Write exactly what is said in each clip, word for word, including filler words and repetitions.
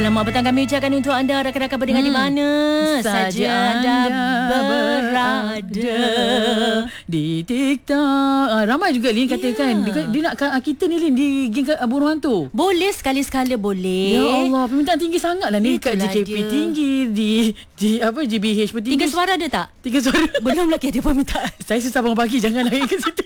Selamat petang kami ucapkan untuk anda rakan-rakan pendengar hmm. di mana saja anda, anda berada. Di TikTok. Ah, ramai juga Lin katakan yeah. dia, dia nak kita ni Lin di geng bunuh hantu. Boleh sekali-sekala boleh. Ya Allah, permintaan tinggi sangatlah ni kat J K P dia. Tinggi di di apa J B H pun tinggi. Tiga suara ada tak? Tiga suara. Belum lagi ada permintaan. Saya susah bangun pagi, jangan lagi ke situ.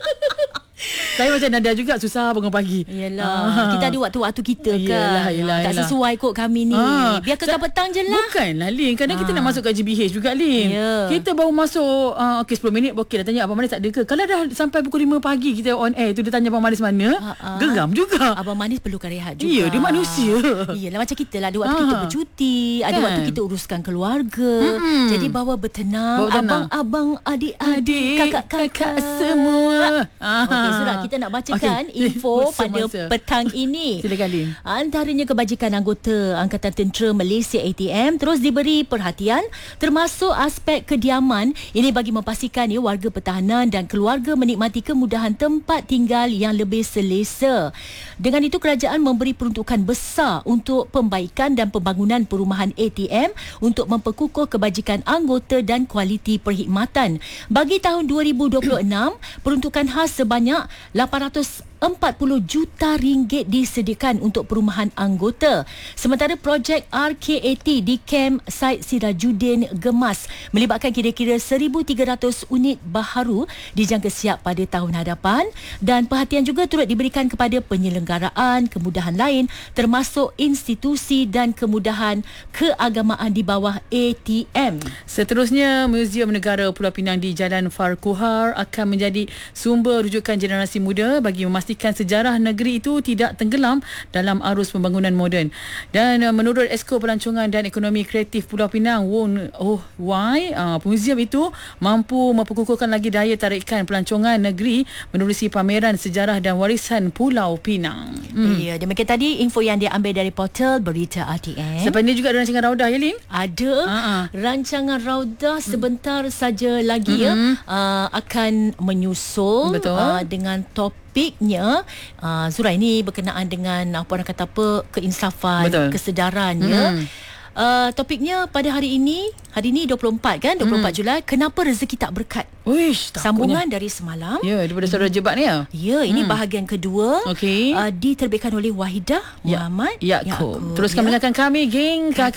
Saya macam Nadia juga susah bangun pagi. Yelah, ah. kita ada waktu-waktu kita kan. Yelah, yelah, tak yelah. sesuai kot kami ni. Ah. Biar kekal Sa- petang je lah. Bukanlah Lin, kadang ah. kita nak masuk kat J B H juga Lin. Yeah. Kita baru masuk uh, okey sepuluh minit okey dah tanya Abang Manis tak ada ke. Kalau dah sampai pukul lima pagi kita on air tu dia tanya Abang Manis mana, ah. geram juga. Abang Manis perlukan rehat juga. Ya, dia manusia. Iyalah macam kita lah, ada waktu ah. kita bercuti, ada kan? Waktu kita uruskan keluarga. Hmm. Jadi bawa bertenang, bawa abang-abang, adik-adik, kakak-kakak semua. Okey, Surah, kita nak bacakan okay. info pada masa. petang ini. Silakan Lin. Antaranya kebajikan anggota Angkatan Tentera Malaysia A T M terus diberi perhatian termasuk aspek kediaman. Ini bagi memastikan ya, warga pertahanan dan keluarga menikmati kemudahan tempat tinggal yang lebih selesa. Dengan itu kerajaan memberi peruntukan besar untuk pembaikan dan pembangunan perumahan A T M untuk memperkukuh kebajikan anggota dan kualiti perkhidmatan. Bagi tahun dua ribu dua puluh enam, peruntukan khas sebanyak lapan ratus empat puluh juta ringgit disediakan untuk perumahan anggota. Sementara projek R K A T di Kem Said Sirajuddin Gemas melibatkan kira-kira seribu tiga ratus unit baharu dijangka siap pada tahun hadapan, dan perhatian juga turut diberikan kepada penyelenggaraan kemudahan lain termasuk institusi dan kemudahan keagamaan di bawah A T M. Seterusnya, Muzium Negara Pulau Pinang di Jalan Farquhar akan menjadi sumber rujukan generasi muda bagi memastikan memastikan sejarah negeri itu tidak tenggelam dalam arus pembangunan moden. Dan uh, menurut Esko Pelancongan dan Ekonomi Kreatif Pulau Pinang, Won Oh Wai, uh, muzium itu mampu memperkukuhkan lagi daya tarikan pelancongan negeri menerusi pameran sejarah dan warisan Pulau Pinang. Hmm. Ya, demikian tadi info yang dia ambil dari portal Berita R T M. Selepas ini juga ada rancangan Raudah ya Lin? Ada. Uh-huh. Rancangan Raudah sebentar hmm. saja lagi uh-huh. ya uh, akan menyusul uh, dengan topik Topiknya uh, Zura, ini berkenaan dengan apa orang kata apa keinsafan, betul, kesedaran hmm. ya. Uh, topiknya pada hari ini, hari ini dua puluh empat kan, dua puluh empat hmm. Julai, kenapa rezeki tak berkat? Uish, sambungan dari semalam. Ya, daripada saudara Jebat ni ya. Ya, ini hmm. bahagian kedua. Okey. Uh, diterbitkan oleh Wahidah Muhammad ya, Yaakob. Teruskan ya. mendengarkan kami geng K K